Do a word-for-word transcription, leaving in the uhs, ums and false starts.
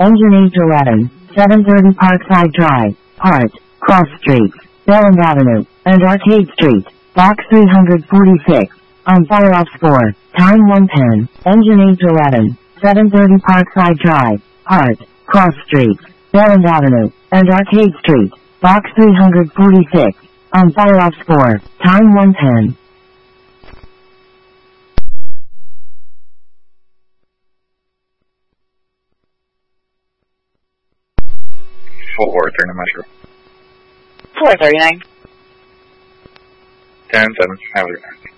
Engine Age eleven, seven thirty Parkside Drive, Hart, Cross Street, Belland Avenue, and Arcade Street, Box three forty-six. On fire off four, time one ten, Engine Age eleven, seven thirty Parkside Drive, Hart, Cross Street, Belland Avenue, and Arcade Street, Box three forty-six. On fire off four, time one ten. four thirty Metro. four thirty-nine. ten seven, have a good night.